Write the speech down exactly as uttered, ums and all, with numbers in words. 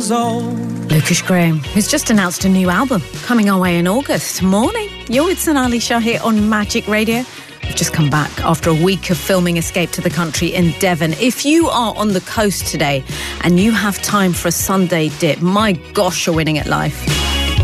years old. Lucas Graham, who's just announced a new album coming our way in August. Morning, you're with Sonali Shah here on Magic Radio. We've just come back after a week of filming Escape to the Country in Devon. If you are on the coast today and you have time for a Sunday dip, my gosh, you're winning at life.